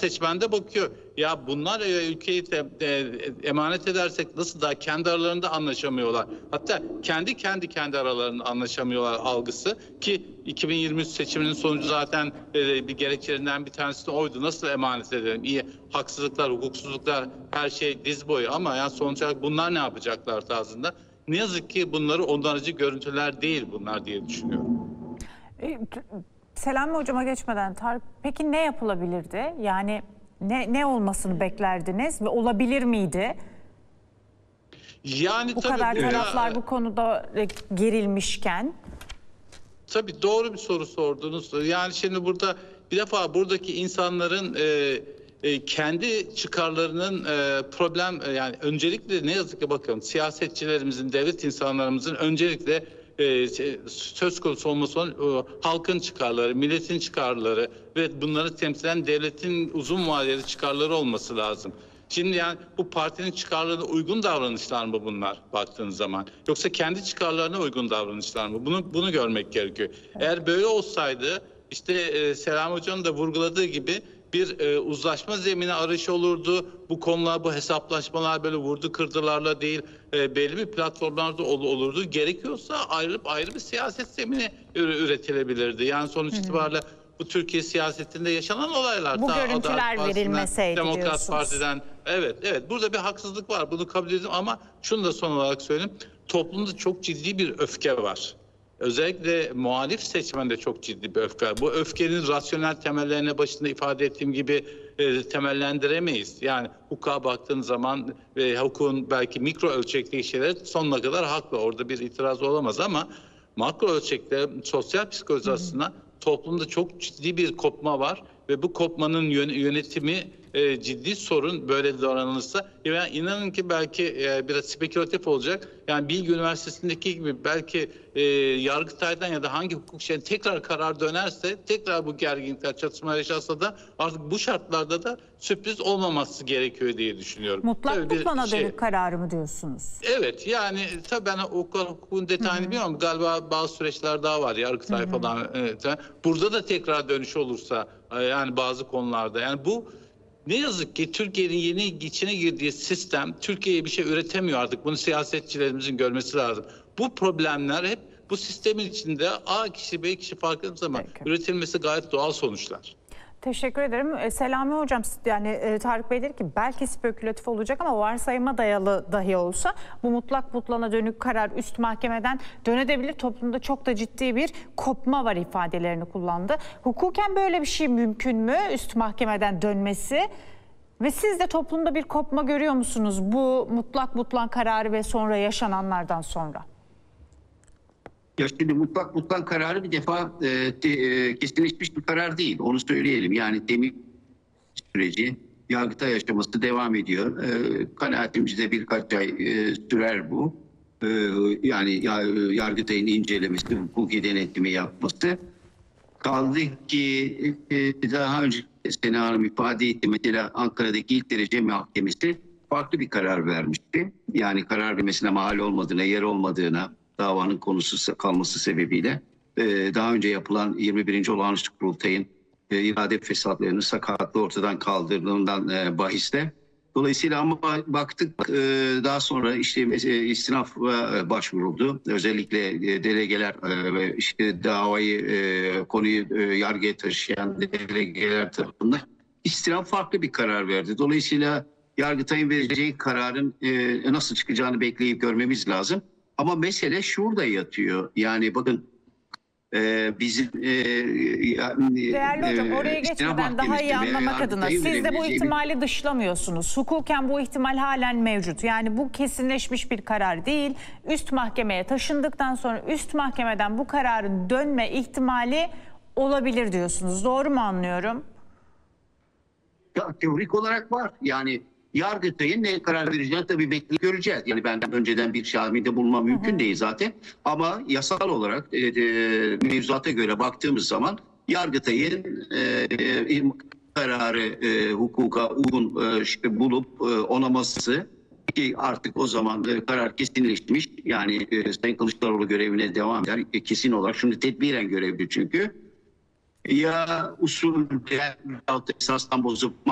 seçmen de bakıyor. Ya bunlar ülkeyi emanet edersek nasıl daha kendi aralarında anlaşamıyorlar. Hatta kendi aralarında anlaşamıyorlar algısı ki 2023 seçiminin sonucu zaten bir gerekçelerinden bir tanesi de oydu. Nasıl emanet edelim? İyi haksızlıklar, hukuksuzluklar her şey diz boyu ama yani sonuç olarak bunlar ne yapacaklar tarzında. Ne yazık ki bunları onarıcı görüntüler değil bunlar diye düşünüyorum. Selami Hocam'a geçmeden Tarık, peki ne yapılabilirdi? Yani ne olmasını beklerdiniz ve olabilir miydi? Yani Bu tabii kadar taraflar bu konuda gerilmişken. Tabii doğru bir soru sordunuz. Yani şimdi burada bir defa buradaki insanların kendi çıkarlarının problem yani öncelikle ne yazık ki bakın siyasetçilerimizin, devlet insanlarımızın öncelikle söz konusu olması olan halkın çıkarları, milletin çıkarları ve bunları temsil eden devletin uzun vadeli çıkarları olması lazım. Şimdi yani bu partinin çıkarlarına uygun davranışlar mı bunlar baktığınız zaman? Yoksa kendi çıkarlarına uygun davranışlar mı? Bunu görmek gerekiyor. Eğer böyle olsaydı işte Selami Hoca'nın da vurguladığı gibi bir uzlaşma zemini arayışı olurdu. Bu konular, bu hesaplaşmalar böyle vurdu kırdılarla değil belli bir platformlarda olurdu. Gerekiyorsa ayrı bir siyaset zemini üretilebilirdi. Yani sonuç itibariyle bu Türkiye siyasetinde yaşanan olaylar. Bu görüntüler verilmeseydi Demokrat diyorsunuz. Parti'den. Evet burada bir haksızlık var. Bunu kabul ediyorum ama şunu da son olarak söyleyeyim. Toplumda çok ciddi bir öfke var. Özellikle muhalif seçmende çok ciddi bir öfke var. Bu öfkenin rasyonel temellerine başında ifade ettiğim gibi temellendiremeyiz. Yani hukuka baktığın zaman hukukun belki mikro ölçekli şeyler sonuna kadar haklı. Orada bir itiraz olamaz ama makro ölçekte sosyal psikoloji açısından toplumda çok ciddi bir kopma var ve bu kopmanın yönetimi ciddi sorun böyle davranılırsa. Yani inanın ki belki biraz spekülatif olacak. Yani Bilgi Üniversitesi'ndeki gibi belki Yargıtay'dan ya da hangi hukuk şeyine tekrar karar dönerse, tekrar bu gerginlikler, çatışmalar yaşarsa da artık bu şartlarda da sürpriz olmaması gerekiyor diye düşünüyorum. Mutlak tutuklama dönük kararı mı diyorsunuz? Evet yani tabii ben hukukun detayını bilmiyorum ama galiba bazı süreçler daha var Yargıtay falan. Evet. Burada da tekrar dönüş olursa yani bazı konularda yani bu ne yazık ki Türkiye'nin yeni içine girdiği sistem Türkiye'ye bir şey üretemiyor artık. Bunu siyasetçilerimizin görmesi lazım. Bu problemler hep bu sistemin içinde A kişi B kişi farklı zaman üretilmesi gayet doğal sonuçlar. Teşekkür ederim. Selami Hocam yani Tarık Bey dedi ki belki spekülatif olacak ama varsayıma dayalı dahi olsa bu mutlaka dönük karar üst mahkemeden dönebilir. Toplumda çok da ciddi bir kopma var ifadelerini kullandı. Hukuken böyle bir şey mümkün mü üst mahkemeden dönmesi? Ve siz de toplumda bir kopma görüyor musunuz bu mutlak kararı ve sonra yaşananlardan sonra? Ya şimdi mutlak kararı bir defa kesinleşmiş bir karar değil. Onu söyleyelim. Yani demir süreci Yargıtay aşaması devam ediyor. Kanaatimizde birkaç ay sürer bu. Yani Yargıtay'ın incelemesi, hukuki denetlimi yapması. Kaldı ki daha önce Sena Hanım ifade etti. Mesela Ankara'daki ilk derece mahkemesi farklı bir karar vermişti. Yani karar vermesine mahal olmadığına, yer olmadığına, davanın konusu kalması sebebiyle daha önce yapılan 21. olağanüstü kurultayın irade fesatlarının sakatlığı ortadan kaldırdığından bahiste. Dolayısıyla ama baktık daha sonra işte istinafa başvuruldu. Özellikle delegeler işte konuyu yargıya taşıyan delegeler tarafından istinaf farklı bir karar verdi. Dolayısıyla Yargıtay'ın vereceği kararın nasıl çıkacağını bekleyip görmemiz lazım. Ama mesele şurada yatıyor. Yani bakın bizim Değerli hocam oraya geçmeden daha iyi anlamak adına siz de bu ihtimali dışlamıyorsunuz. Hukuken bu ihtimal halen mevcut. Yani bu kesinleşmiş bir karar değil. Üst mahkemeye taşındıktan sonra üst mahkemeden bu kararın dönme ihtimali olabilir diyorsunuz. Doğru mu anlıyorum? Ya, teorik olarak var. Yani Yargıtay'ın ne karar vereceğini tabii bekleyip göreceğiz. Yani ben önceden bir tahminde bulmam mümkün değil zaten. Ama yasal olarak mevzuata göre baktığımız zaman Yargıtay'ın kararı hukuka uygun bulup onaması ki artık o zaman karar kesinleşmiş. Yani Sayın Kılıçdaroğlu görevine devam eder. Kesin olarak şimdi tedbiren görevli çünkü. Ya usul ya esasdan bozup